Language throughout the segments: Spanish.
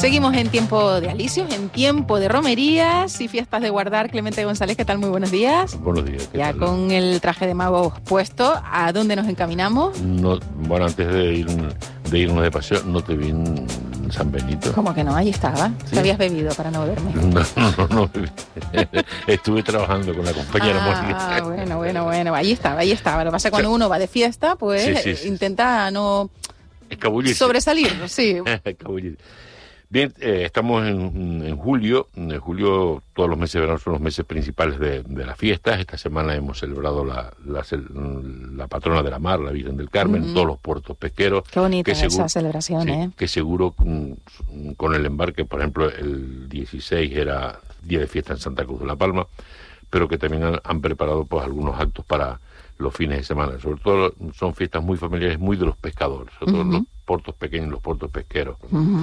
Seguimos en tiempo de alicios, en tiempo de romerías y fiestas de guardar. Clemente González, ¿qué tal? Muy buenos días. Buenos días. Ya tal? Con el traje de magos puesto, ¿a dónde nos encaminamos? No, bueno, antes de irnos de paseo, no te vi en San Benito. ¿Cómo que no? Ahí estaba. ¿Sí? Te habías bebido para no verme. No. Estuve trabajando con la compañera Mónica. Bueno. Ahí estaba. Lo que pasa es que cuando uno va de fiesta, pues Sí. intenta no Escabullirse. sobresalir, sí. Escabullirse. Bien, estamos en julio. En julio, todos los meses de verano son los meses principales de las fiestas. Esta semana hemos celebrado la patrona de la mar, la Virgen del Carmen, todos los puertos pesqueros. Qué bonita que esa celebración, sí, que seguro con el embarque, por ejemplo, el 16 era día de fiesta en Santa Cruz de la Palma, pero que también han preparado pues algunos actos para los fines de semana. Sobre todo son fiestas muy familiares, muy de los pescadores, sobre todo los puertos pequeños, los puertos pesqueros.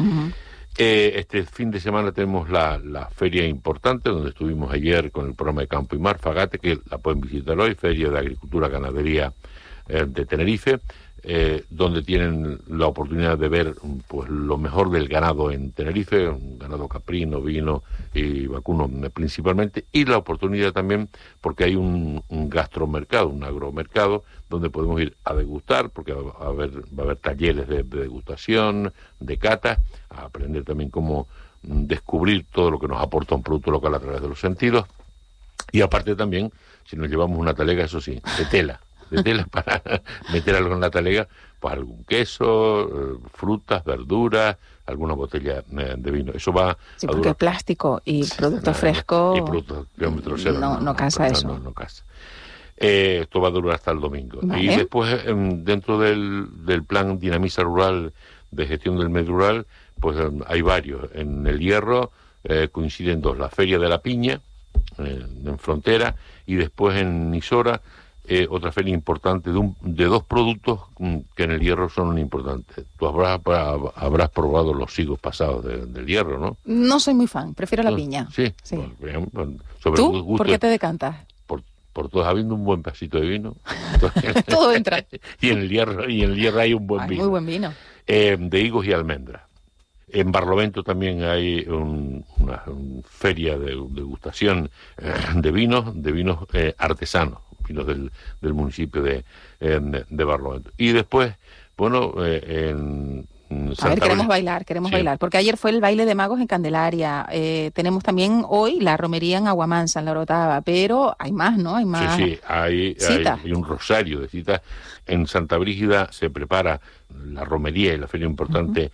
Este fin de semana tenemos la feria importante, donde estuvimos ayer con el programa de Campo y Mar, Fagate, que la pueden visitar hoy, Feria de Agricultura y Ganadería de Tenerife, donde tienen la oportunidad de ver pues lo mejor del ganado en Tenerife, un ganado caprino, vino y vacuno principalmente, y la oportunidad también porque hay un gastromercado, un agromercado, donde podemos ir a degustar, porque va a haber talleres de degustación, de cata, a aprender también cómo descubrir todo lo que nos aporta un producto local a través de los sentidos, y aparte también, si nos llevamos una talega, eso sí, de tela para meter algo en la talega, pues algún queso, frutas, verduras, alguna botella de vino. Eso va Sí, a porque durar. Plástico y producto fresco. Y productos kilómetro cero. No casa eso. No casa. Esto va a durar hasta el domingo. Vale. Y después, dentro del plan Dinamiza Rural de gestión del medio rural, pues hay varios. En El Hierro coinciden dos: la Feria de la Piña, en Frontera, y después en Nisora, otra feria importante de dos productos que en El Hierro son importantes. Tú habrás probado los higos pasados del Hierro, ¿no? No soy muy fan, prefiero la piña. Sí. Sí. Bueno, sobre ¿Tú? tus gustos, ¿Por qué te decantas? por todos, habiendo un buen vasito de vino. Todo entra. y en el hierro hay un buen vino. Muy buen vino. De higos y almendras. En Barlovento también hay una feria de degustación de vinos artesanos, vinos del municipio de Barlovento. Y después, bueno, en Santa queremos bailar, porque ayer fue el baile de magos en Candelaria. Tenemos también hoy la romería en Aguamansa, en La Orotava, pero hay más, ¿no? Hay más. Sí, hay un rosario de citas. En Santa Brígida se prepara la romería y la feria importante,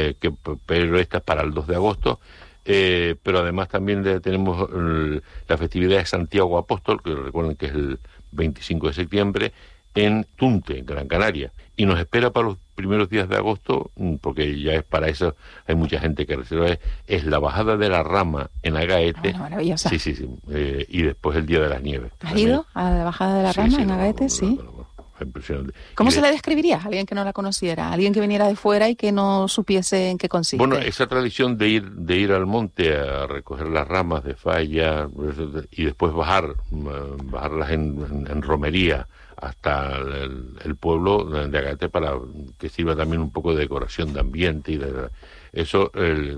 pero esta es para el 2 de agosto. Pero además también tenemos la festividad de Santiago Apóstol, que recuerden que es el 25 de septiembre, en Tunte, en Gran Canaria. Y nos espera para los primeros días de agosto, porque ya es para eso, hay mucha gente que reserva, es la bajada de la rama en Agaete. Maravillosa. Sí. Y después el Día de las Nieves. ¿Has ido a la bajada de la rama en Agaete? Sí. Impresionante. ¿Cómo se la describirías a alguien que no la conociera? A alguien que viniera de fuera y que no supiese en qué consiste. Bueno, esa tradición de ir al monte a recoger las ramas de falla y después bajarlas en romería hasta el pueblo de Agaete, para que sirva también un poco de decoración de ambiente y eso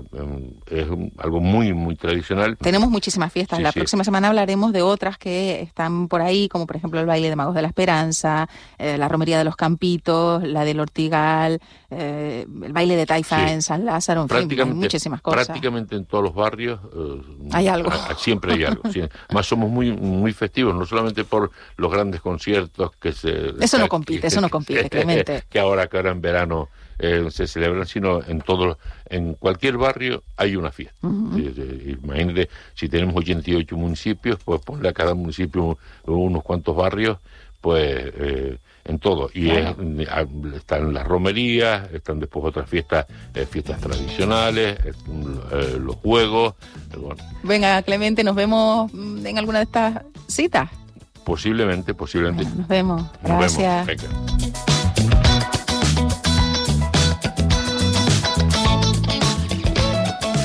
es algo muy, muy tradicional. Tenemos muchísimas fiestas. La próxima semana hablaremos de otras que están por ahí, como por ejemplo el baile de Magos de la Esperanza, la romería de los Campitos, la del Ortigal, el baile de Taifa en San Lázaro, en fin, hay muchísimas cosas. Prácticamente en todos los barrios hay algo. Siempre hay algo. Sí. Más somos muy, muy festivos, no solamente por los grandes conciertos que se... Eso no compite, Clemente. que ahora en verano se celebran, sino en cualquier barrio hay una fiesta. Imagínate, si tenemos 88 municipios, pues ponle a cada municipio unos cuantos barrios, pues en todo. Y están las romerías, están después otras fiestas tradicionales, los juegos. Bueno. Venga, Clemente, nos vemos en alguna de estas citas. Posiblemente. Bueno, nos vemos. Gracias. Venga.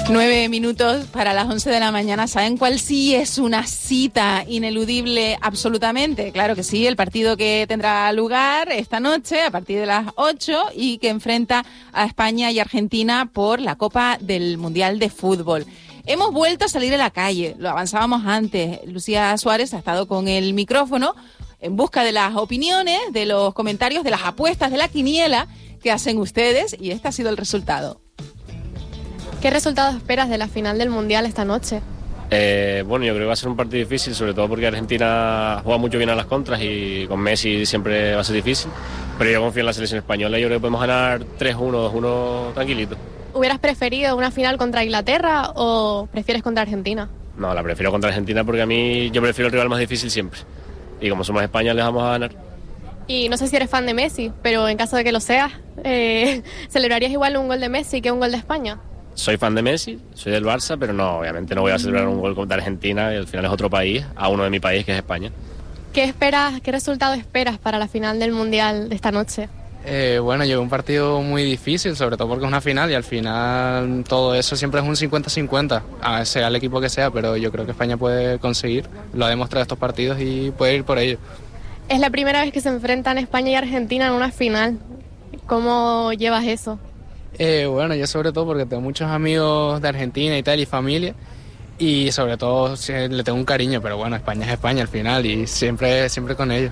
9 minutos para las 11 de la mañana. ¿Saben cuál sí es una cita ineludible absolutamente? Claro que sí, el partido que tendrá lugar esta noche a partir de las 8 y que enfrenta a España y Argentina por la Copa del Mundial de Fútbol. Hemos vuelto a salir a la calle, lo avanzábamos antes. Lucía Suárez ha estado con el micrófono en busca de las opiniones, de los comentarios, de las apuestas, de la quiniela que hacen ustedes, y este ha sido el resultado. ¿Qué resultados esperas de la final del Mundial esta noche? Bueno, yo creo que va a ser un partido difícil, sobre todo porque Argentina juega mucho bien a las contras y con Messi siempre va a ser difícil. Pero yo confío en la selección española y yo creo que podemos ganar 3-1, 2-1 tranquilito. ¿Hubieras preferido una final contra Inglaterra o prefieres contra Argentina? No, la prefiero contra Argentina porque yo prefiero el rival más difícil siempre. Y como somos España, les vamos a ganar. Y no sé si eres fan de Messi, pero en caso de que lo seas, ¿celebrarías igual un gol de Messi que un gol de España? Soy fan de Messi, soy del Barça, pero no, obviamente no voy a celebrar un gol contra Argentina, y al final es otro país, a uno de mi país, que es España. ¿Qué resultado esperas para la final del Mundial de esta noche? Bueno, yo veo un partido muy difícil, sobre todo porque es una final y al final todo eso siempre es un 50-50, sea el equipo que sea, pero yo creo que España puede conseguir, lo ha demostrado estos partidos y puede ir por ello. Es la primera vez que se enfrentan España y Argentina en una final. ¿Cómo llevas eso? Bueno, yo sobre todo porque tengo muchos amigos de Argentina y tal, y familia, y sobre todo le tengo un cariño, pero bueno, España es España al final y siempre con ellos.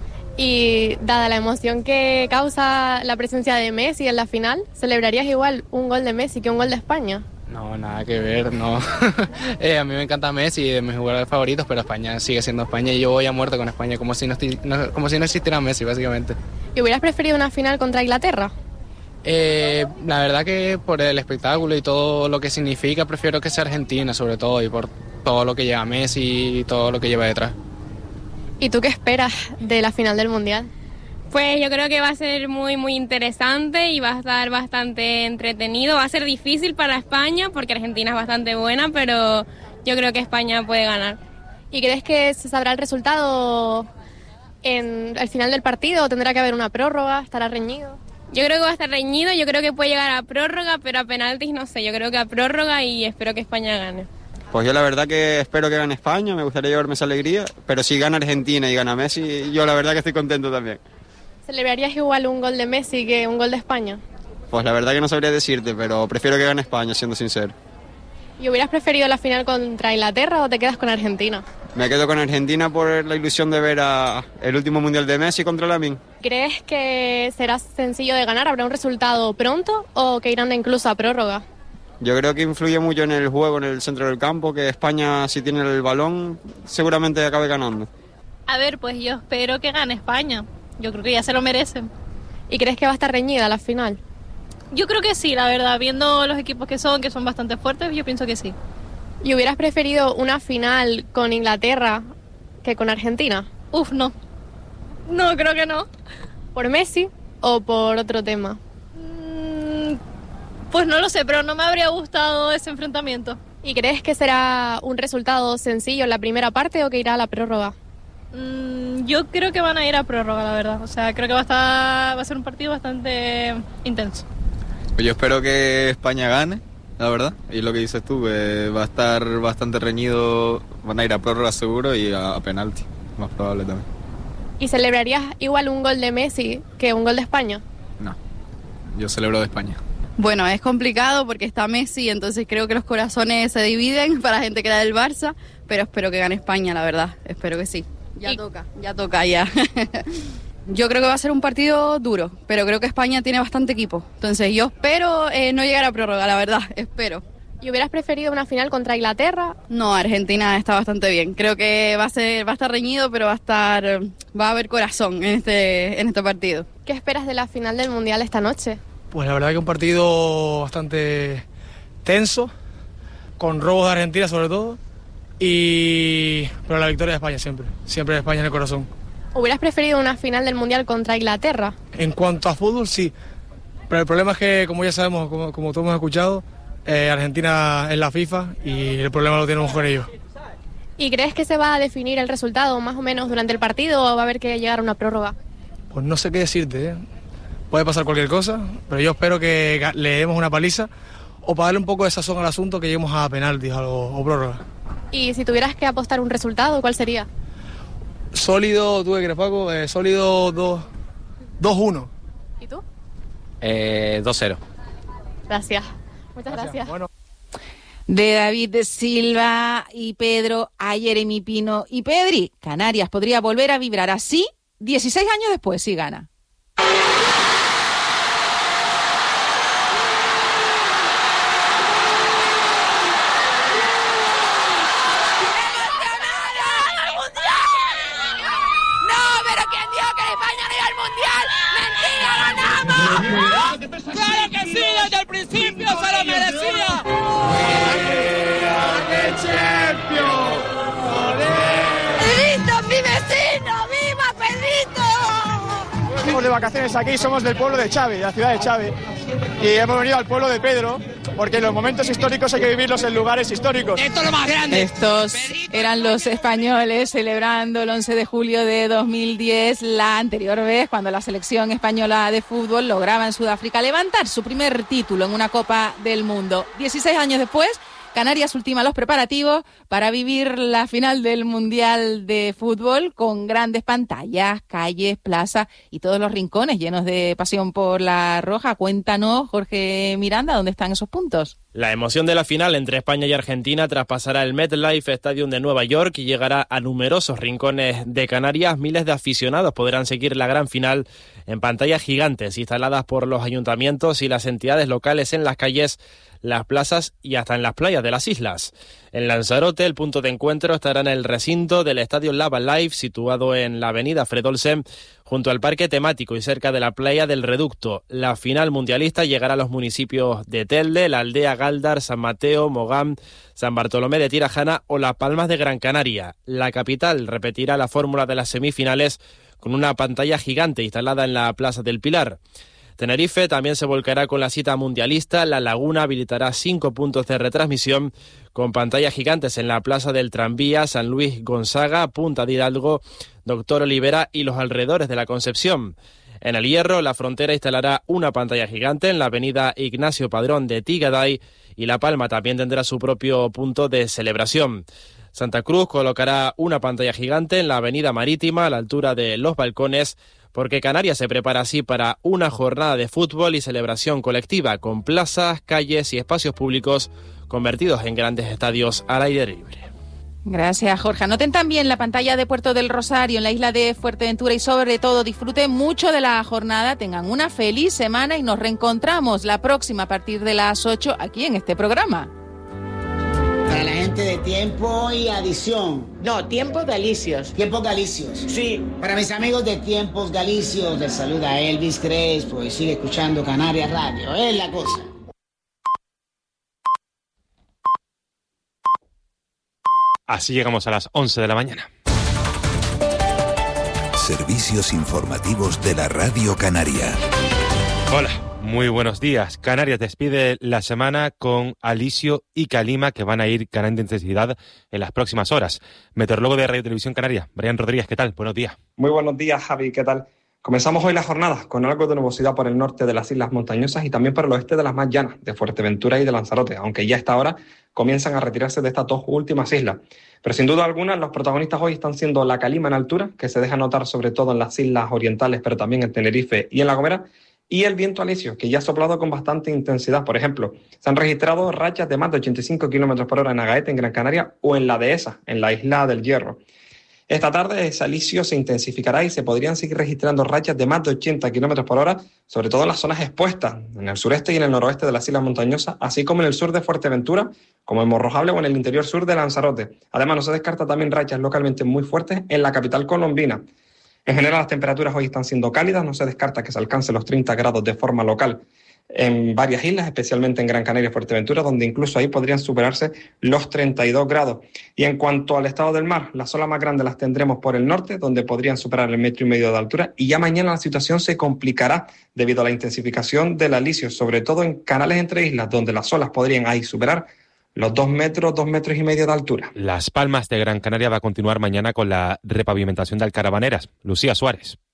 Y dada la emoción que causa la presencia de Messi en la final, ¿celebrarías igual un gol de Messi que un gol de España? No, nada que ver, no. A mí me encanta Messi, de mis jugadores favoritos, pero España sigue siendo España y yo voy a muerte con España, como si no existiera Messi, básicamente. ¿Y hubieras preferido una final contra Inglaterra? La verdad que por el espectáculo y todo lo que significa, prefiero que sea Argentina, sobre todo, y por todo lo que lleva Messi y todo lo que lleva detrás. ¿Y tú qué esperas de la final del Mundial? Pues yo creo que va a ser muy muy interesante y va a estar bastante entretenido. Va a ser difícil para España porque Argentina es bastante buena, pero yo creo que España puede ganar. ¿Y crees que se sabrá el resultado al final del partido o tendrá que haber una prórroga? ¿Estará reñido? Yo creo que va a estar reñido, yo creo que puede llegar a prórroga, pero a penaltis no sé, yo creo que a prórroga y espero que España gane. Pues yo la verdad que espero que gane España, me gustaría llevarme esa alegría, pero si gana Argentina y gana Messi, yo la verdad que estoy contento también. ¿Celebrarías igual un gol de Messi que un gol de España? Pues la verdad que no sabría decirte, pero prefiero que gane España, siendo sincero. ¿Y hubieras preferido la final contra Inglaterra o te quedas con Argentina? Me quedo con Argentina por la ilusión de ver el último Mundial de Messi contra Lamine. ¿Crees que será sencillo de ganar? ¿Habrá un resultado pronto o que irán incluso a prórroga? Yo creo que influye mucho en el juego, en el centro del campo, que España, si tiene el balón, seguramente acabe ganando. A ver, pues yo espero que gane España. Yo creo que ya se lo merecen. ¿Y crees que va a estar reñida la final? Yo creo que sí, la verdad. Viendo los equipos que son bastante fuertes, yo pienso que sí. ¿Y hubieras preferido una final con Inglaterra que con Argentina? Uf, no. No, creo que no. ¿Por Messi o por otro tema? Pues no lo sé, pero no me habría gustado ese enfrentamiento. ¿Y crees que será un resultado sencillo en la primera parte o que irá a la prórroga? Yo creo que van a ir a prórroga, la verdad. O sea, creo que va a ser un partido bastante intenso. Yo espero que España gane, la verdad. Y lo que dices tú, va a estar bastante reñido. Van a ir a prórroga seguro y a penalti, más probable también. ¿Y celebrarías igual un gol de Messi que un gol de España? No, yo celebro de España. Bueno, es complicado porque está Messi, entonces creo que los corazones se dividen para gente que era del Barça, pero espero que gane España, la verdad, espero que sí. Ya toca. Yo creo que va a ser un partido duro, pero creo que España tiene bastante equipo, entonces yo espero no llegar a prórroga, la verdad, espero. ¿Y hubieras preferido una final contra Inglaterra? No, Argentina está bastante bien, creo que va a estar reñido, pero va a haber corazón en este partido. ¿Qué esperas de la final del Mundial esta noche? Pues la verdad que un partido bastante tenso, con robos de Argentina sobre todo, pero la victoria de España siempre de España en el corazón. ¿Hubieras preferido una final del Mundial contra Inglaterra? En cuanto a fútbol, sí, pero el problema es que, como ya sabemos, como todos hemos escuchado, Argentina es la FIFA y el problema lo tenemos con ellos. ¿Y crees que se va a definir el resultado más o menos durante el partido o va a haber que llegar a una prórroga? Pues no sé qué decirte, Puede pasar cualquier cosa, pero yo espero que le demos una paliza o para darle un poco de sazón al asunto, que lleguemos a penaltis o prórroga. Y si tuvieras que apostar un resultado, ¿cuál sería? Sólido, ¿tú qué crees, Paco? Sólido 2-1. ¿Y tú? 2-0. Gracias. Muchas gracias. Bueno. De David Silva y Pedro a Jeremy Pino y Pedri, Canarias podría volver a vibrar así 16 años después si gana. ¡Claro que sí! ¡Desde el principio se lo merecía! ¡Pedrito, mi vecino! ¡Viva Pedrito! Estamos de vacaciones aquí, somos del pueblo de Xavi, de la ciudad de Xavi. Y hemos venido al pueblo de Pedro, porque los momentos históricos hay que vivirlos en lugares históricos. ¡Esto es lo más grande! Estos eran los españoles celebrando el 11 de julio de 2010, la anterior vez cuando la selección española de fútbol lograba en Sudáfrica levantar su primer título en una Copa del Mundo. 16 años después, Canarias ultima los preparativos para vivir la final del Mundial de Fútbol con grandes pantallas, calles, plazas y todos los rincones llenos de pasión por la roja. Cuéntanos, Jorge Miranda, ¿dónde están esos puntos? La emoción de la final entre España y Argentina traspasará el MetLife Stadium de Nueva York y llegará a numerosos rincones de Canarias. Miles de aficionados podrán seguir la gran final en pantallas gigantes instaladas por los ayuntamientos y las entidades locales en las calles, las plazas y hasta en las playas de las islas. En Lanzarote, el punto de encuentro estará en el recinto del Estadio Lava Life, situado en la avenida Fred Olsen, junto al parque temático y cerca de la playa del Reducto. La final mundialista llegará a los municipios de Telde, la aldea Galdar, San Mateo, Mogán, San Bartolomé de Tirajana o Las Palmas de Gran Canaria. La capital repetirá la fórmula de las semifinales con una pantalla gigante instalada en la Plaza del Pilar. Tenerife también se volcará con la cita mundialista. La Laguna habilitará 5 puntos de retransmisión con pantallas gigantes en la Plaza del Tranvía, San Luis Gonzaga, Punta de Hidalgo, Doctor Olivera y los alrededores de la Concepción. En El Hierro, La Frontera instalará una pantalla gigante en la avenida Ignacio Padrón de Tigaday y La Palma también tendrá su propio punto de celebración. Santa Cruz colocará una pantalla gigante en la avenida Marítima a la altura de Los Balcones, porque Canarias se prepara así para una jornada de fútbol y celebración colectiva con plazas, calles y espacios públicos convertidos en grandes estadios al aire libre. Gracias, Jorge. Anoten también la pantalla de Puerto del Rosario en la isla de Fuerteventura y sobre todo disfruten mucho de la jornada, tengan una feliz semana y nos reencontramos la próxima a partir de las 8 aquí en este programa. Para la gente de Tiempo y Adición. No, Tiempos Galicios. Tiempos Galicios. Sí. Para mis amigos de Tiempos Galicios, les saluda Elvis Crespo y sigue escuchando Canarias Radio. Es la cosa. Así llegamos a las 11 de la mañana. Servicios informativos de la Radio Canaria. Hola, muy buenos días. Canarias despide la semana con Alisio y Calima, que van a ir ganando intensidad en las próximas horas. Meteorólogo de Radio Televisión Canaria, Brian Rodríguez, ¿qué tal? Buenos días. Muy buenos días, Javi, ¿qué tal? Comenzamos hoy la jornada con algo de nubosidad por el norte de las islas montañosas y también por el oeste de las más llanas, de Fuerteventura y de Lanzarote, aunque ya a esta hora comienzan a retirarse de estas dos últimas islas. Pero sin duda alguna, los protagonistas hoy están siendo la calima en altura, que se deja notar sobre todo en las islas orientales, pero también en Tenerife y en La Gomera, y el viento alisio, que ya ha soplado con bastante intensidad. Por ejemplo, se han registrado rachas de más de 85 km por hora en Agaete, en Gran Canaria, o en la Dehesa, en la isla del Hierro. Esta tarde ese alisio se intensificará y se podrían seguir registrando rachas de más de 80 km por hora, sobre todo en las zonas expuestas, en el sureste y en el noroeste de las islas montañosas, así como en el sur de Fuerteventura, como en Morrojable o en el interior sur de Lanzarote. Además, no se descarta también rachas localmente muy fuertes en la capital colombina. En general, las temperaturas hoy están siendo cálidas, no se descarta que se alcancen los 30 grados de forma local en varias islas, especialmente en Gran Canaria y Fuerteventura, donde incluso ahí podrían superarse los 32 grados. Y en cuanto al estado del mar, las olas más grandes las tendremos por el norte, donde podrían superar el 1,5 metros de altura, y ya mañana la situación se complicará debido a la intensificación del alisio, sobre todo en canales entre islas, donde las olas podrían ahí superar los 2 metros, 2,5 metros de altura. Las Palmas de Gran Canaria va a continuar mañana con la repavimentación de Alcarabaneras. Lucía Suárez.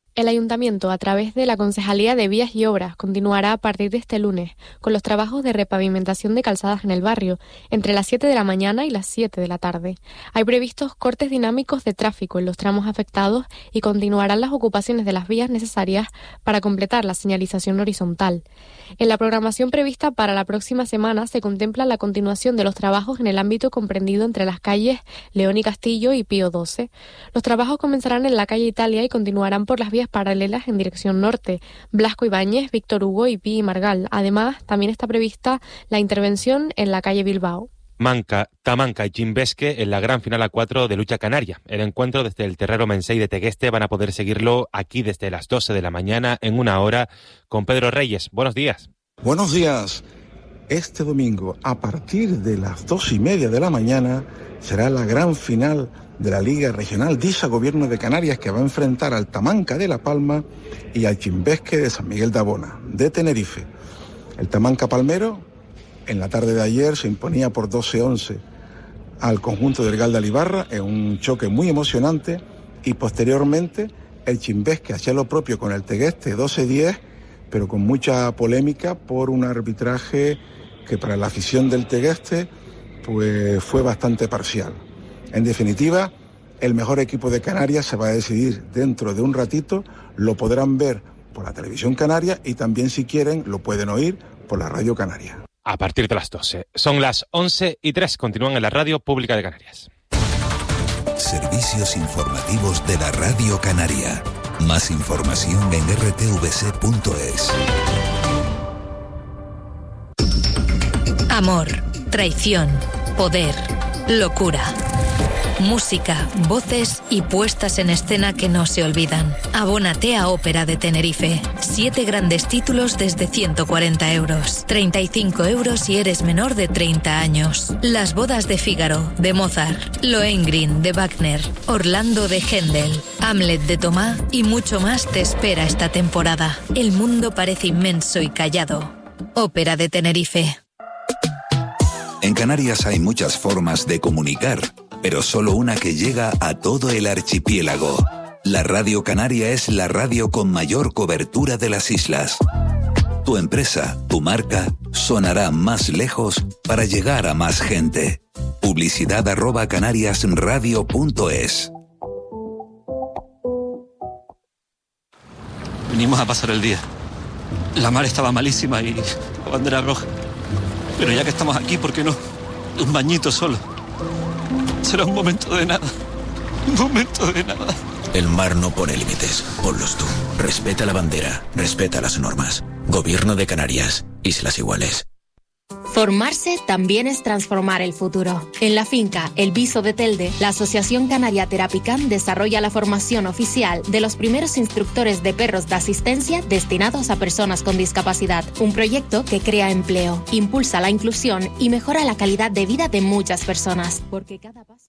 El Ayuntamiento, a través de la Concejalía de Vías y Obras, continuará a partir de este lunes con los trabajos de repavimentación de calzadas en el barrio, entre las 7 de la mañana y las 7 de la tarde. Hay previstos cortes dinámicos de tráfico en los tramos afectados y continuarán las ocupaciones de las vías necesarias para completar la señalización horizontal. En la programación prevista para la próxima semana se contempla la continuación de los trabajos en el ámbito comprendido entre las calles León y Castillo y Pío XII. Los trabajos comenzarán en la calle Italia y continuarán por las vías paralelas en dirección norte, Blasco Ibáñez, Víctor Hugo y Pi y Margal. Además, también está prevista la intervención en la calle Bilbao. Tamanca y Chimbesque en la gran final A4 de Lucha Canaria. El encuentro desde el Terrero Mensei de Tegueste van a poder seguirlo aquí desde las 12 de la mañana en una hora con Pedro Reyes. Buenos días. Buenos días. Este domingo, a partir de las 2:30 de la mañana, será la gran final de la Liga Regional DISA Gobierno de Canarias, que va a enfrentar al Tamanca de La Palma y al Chimbesque de San Miguel de Abona, de Tenerife. El Tamanca palmero, en la tarde de ayer, se imponía por 12-11 al conjunto del Gal de Alibarra en un choque muy emocionante, y posteriormente el Chimbesque hacía lo propio con el Tegueste 12-10, pero con mucha polémica por un arbitraje que para la afición del Tegueste pues fue bastante parcial. En definitiva, el mejor equipo de Canarias se va a decidir dentro de un ratito. Lo podrán ver por la televisión canaria y también, si quieren, lo pueden oír por la radio canaria. A partir de las 12. Son las 11:03. Continúan en la Radio Pública de Canarias. Servicios informativos de la Radio Canaria. Más información en rtvc.es. Amor, traición, poder, locura. Música, voces y puestas en escena que no se olvidan. Abónate a Ópera de Tenerife. 7 grandes títulos desde 140 euros. 35 euros si eres menor de 30 años. Las bodas de Fígaro, de Mozart. Lohengrin, de Wagner. Orlando, de Händel. Hamlet, de Tomás y mucho más te espera esta temporada. El mundo parece inmenso y callado. Ópera de Tenerife. En Canarias hay muchas formas de comunicar, pero solo una que llega a todo el archipiélago. La Radio Canaria es la radio con mayor cobertura de las islas. Tu empresa, tu marca, sonará más lejos para llegar a más gente. Publicidad @canariasradio.es. Venimos a pasar el día. La mar estaba malísima y la bandera roja. Pero ya que estamos aquí, ¿por qué no? Un bañito solo. Será un momento de nada. Un momento de nada. El mar no pone límites. Ponlos tú. Respeta la bandera. Respeta las normas. Gobierno de Canarias. Islas Iguales. Formarse también es transformar el futuro. En la finca El Viso de Telde, la Asociación Canaria Terapicam desarrolla la formación oficial de los primeros instructores de perros de asistencia destinados a personas con discapacidad. Un proyecto que crea empleo, impulsa la inclusión y mejora la calidad de vida de muchas personas. Porque cada paso...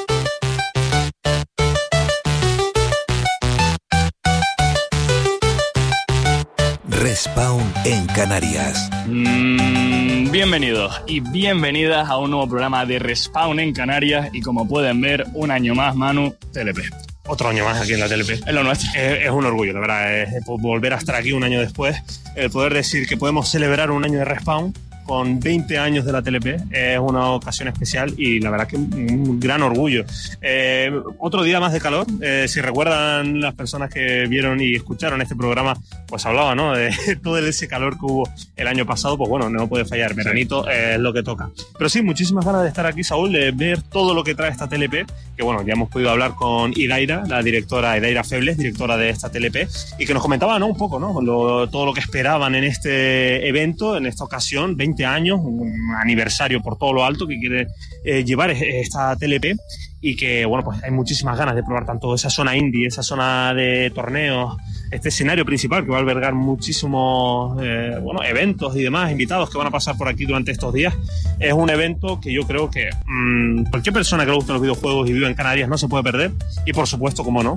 Respawn en Canarias. Bienvenidos y bienvenidas a un nuevo programa de Respawn en Canarias, y como pueden ver, un año más, Manu, TLP. Otro año más aquí en la TLP. Es lo nuestro. Es un orgullo, la verdad, volver a estar aquí un año después, el poder decir que podemos celebrar un año de Respawn con 20 años de la TLP es una ocasión especial y la verdad que un gran orgullo. Otro día más de calor. Si recuerdan las personas que vieron y escucharon este programa, pues hablaba, ¿no?, de todo ese calor que hubo el año pasado. Pues bueno, no puede fallar, veranito es lo que toca. Pero sí, muchísimas ganas de estar aquí, Saúl, de ver todo lo que trae esta TLP, que bueno, ya hemos podido hablar con Idaira, la directora, Idaira Febles, directora de esta TLP, y que nos comentaba, ¿no?, un poco, ¿no?, todo lo que esperaban en este evento, en esta ocasión, 20 años, un aniversario por todo lo alto que quiere llevar esta TLP, y que bueno, pues hay muchísimas ganas de probar tanto esa zona indie, esa zona de torneos, este escenario principal que va a albergar muchísimos eventos y demás, invitados que van a pasar por aquí durante estos días. Es un evento que yo creo que cualquier persona que le gusten los videojuegos y vive en Canarias no se puede perder, y por supuesto, como no,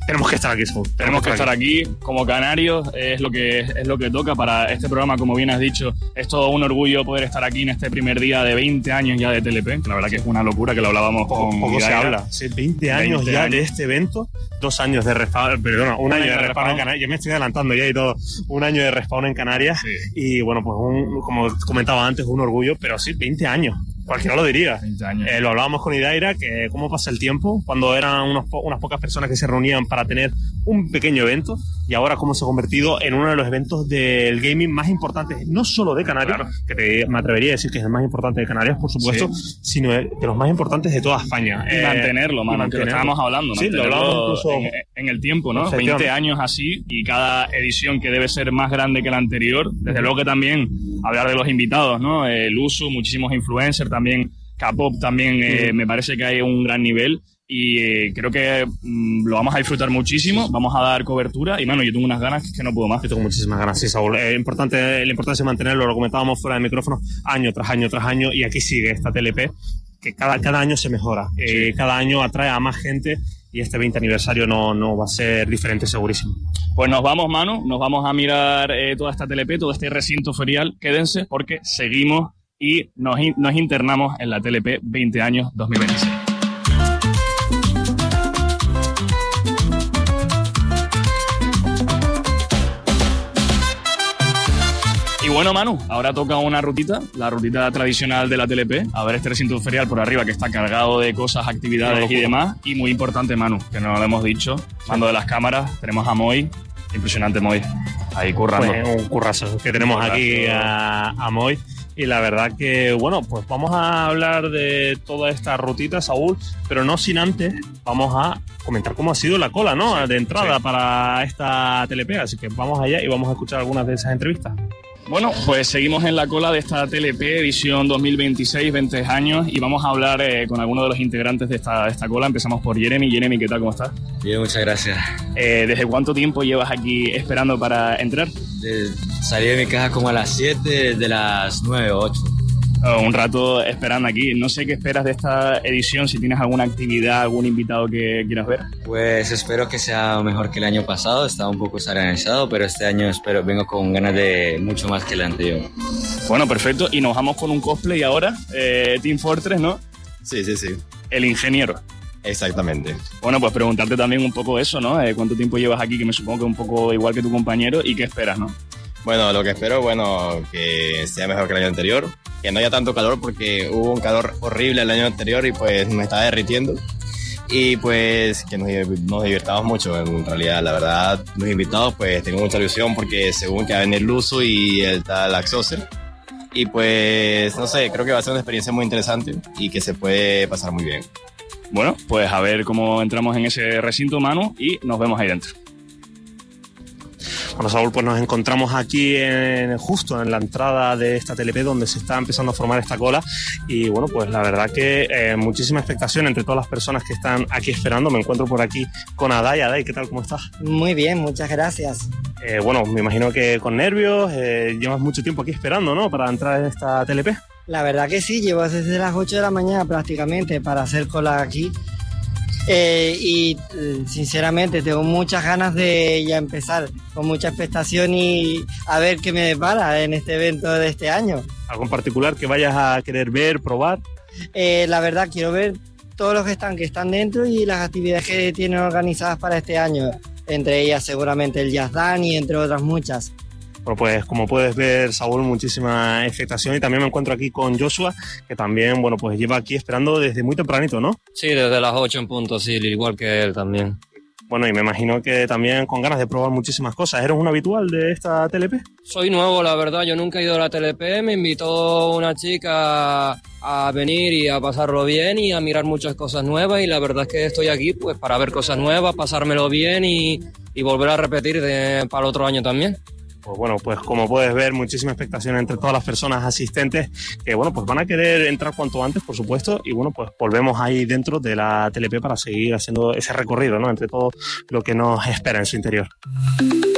tenemos que estar aquí, Saúl. Tenemos que estar aquí como canarios, es lo que toca para este programa, como bien has dicho. Es todo un orgullo poder estar aquí en este primer día de 20 años ya de TLP, que la verdad que es una locura, que lo hablábamos con poco se habla. 20 años ya de este evento, 2 años de respawn, perdona, un año de respawn en Canarias, ya me estoy adelantando ya y todo, un año de respawn en Canarias, sí. Y bueno, pues como comentaba antes, un orgullo, pero sí, 20 años. Cualquiera lo diría. 20 años. Lo hablábamos con Idaira, que cómo pasa el tiempo, cuando eran unas pocas personas que se reunían para tener un pequeño evento, y ahora cómo se ha convertido en uno de los eventos del gaming más importantes, no solo de Canarias, claro, que me atrevería a decir que es el más importante de Canarias, por supuesto, sí, sino de los más importantes de toda España. Y mantenerlo, mano, que lo estábamos hablando. Sí, lo hablábamos incluso en el tiempo, ¿no? 20 años así, y cada edición que debe ser más grande que la anterior. Desde luego que también hablar de los invitados, ¿no? Luzu, muchísimos influencers también, K-pop también, me parece que hay un gran nivel y creo que lo vamos a disfrutar muchísimo, vamos a dar cobertura y, mano, yo tengo unas ganas que no puedo más. Yo tengo muchísimas ganas, sí, Saúl. La importancia es mantenerlo, lo comentábamos fuera del micrófono, año tras año tras año, y aquí sigue esta TLP, que cada año se mejora, sí. Cada año atrae a más gente y este 20 aniversario no va a ser diferente, segurísimo. Pues nos vamos, Manu, nos vamos a mirar toda esta TLP, todo este recinto ferial. Quédense porque seguimos y nos internamos en la TLP 20 años 2026. Y bueno, Manu, ahora toca una rutita, la rutita tradicional de la TLP, a ver este recinto ferial por arriba que está cargado de cosas, actividades y demás. Y muy importante, Manu, que nos lo hemos dicho, mando de las cámaras, tenemos a Moy, impresionante Moy, ahí currando. Pues un currazo que tenemos aquí a Moy. Y la verdad que, bueno, pues vamos a hablar de toda esta rutita, Saúl, pero no sin antes vamos a comentar cómo ha sido la cola, ¿no? Sí, de entrada, sí, para esta TLP, así que vamos allá y vamos a escuchar algunas de esas entrevistas. Bueno, pues seguimos en la cola de esta TLP, edición 2026, 20 años, y vamos a hablar con algunos de los integrantes de esta cola. Empezamos por Jeremy. Jeremy, ¿qué tal? ¿Cómo estás? Bien, muchas gracias. ¿Desde cuánto tiempo llevas aquí esperando para entrar? Salí de mi casa como a las 7, de las 9 o 8. Un rato esperando aquí. No sé qué esperas de esta edición, si tienes alguna actividad, algún invitado que quieras ver. Pues espero que sea mejor que el año pasado, estaba un poco desorganizado, pero este año vengo con ganas de mucho más que el anterior. Bueno, perfecto, y nos vamos con un cosplay ahora, Team Fortress, ¿no? Sí. El ingeniero. Exactamente. Bueno, pues preguntarte también un poco eso, ¿no? ¿Cuánto tiempo llevas aquí? Que me supongo que un poco igual que tu compañero, ¿y qué esperas, no? Bueno, lo que espero, que sea mejor que el año anterior, que no haya tanto calor porque hubo un calor horrible el año anterior y pues me estaba derritiendo. Y pues que nos divirtamos mucho en realidad, la verdad. Los invitados pues tengo mucha ilusión porque según que va a venir Luzu y el tal Axoser. Y pues no sé, creo que va a ser una experiencia muy interesante y que se puede pasar muy bien. Bueno, pues a ver cómo entramos en ese recinto, Manu, y nos vemos ahí dentro. Bueno, Saúl, pues nos encontramos aquí justo en la entrada de esta TLP donde se está empezando a formar esta cola y bueno, pues la verdad que muchísima expectación entre todas las personas que están aquí esperando. Me encuentro por aquí con Adai. Adai, ¿qué tal? ¿Cómo estás? Muy bien, muchas gracias. Bueno, me imagino que con nervios, llevas mucho tiempo aquí esperando, ¿no? Para entrar en esta TLP. La verdad que sí, llevo desde las 8 de la mañana prácticamente para hacer cola aquí. Y sinceramente tengo muchas ganas de ya empezar, con mucha expectación y a ver qué me depara en este evento de este año. ¿Algo en particular que vayas a querer ver, probar? La verdad quiero ver todos los que están dentro y las actividades que tienen organizadas para este año, entre ellas seguramente el Jazz Dance y entre otras muchas. Bueno, pues como puedes ver, Saúl, muchísima expectación y también me encuentro aquí con Joshua, que también, bueno, pues lleva aquí esperando desde muy tempranito, ¿no? Sí, desde las 8 en punto, sí, igual que él también. Bueno, y me imagino que también con ganas de probar muchísimas cosas. ¿Eres un habitual de esta TLP? Soy nuevo, la verdad, yo nunca he ido a la TLP, me invitó una chica a venir y a pasarlo bien y a mirar muchas cosas nuevas y la verdad es que estoy aquí pues para ver cosas nuevas, pasármelo bien y volver a repetir para el otro año también. Pues bueno, pues como puedes ver, muchísima expectación entre todas las personas asistentes que, bueno, pues van a querer entrar cuanto antes, por supuesto, y bueno, pues volvemos ahí dentro de la TLP para seguir haciendo ese recorrido, ¿no? Entre todo lo que nos espera en su interior.